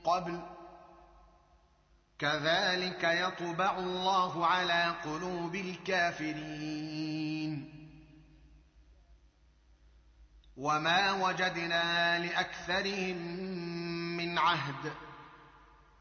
قبل كذلك يطبع الله على قلوب الكافرين وما وجدنا لأكثرهم من عهد